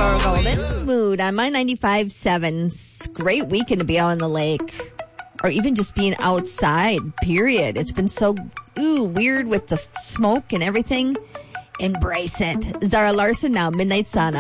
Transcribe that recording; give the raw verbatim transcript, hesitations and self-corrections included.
for Golden Mood on my ninety-five point seven. Great weekend to be out on the lake. Or even just being outside, period. It's been so ooh weird with the smoke and everything. Embrace it. Zara Larson now, Midnight Sauna.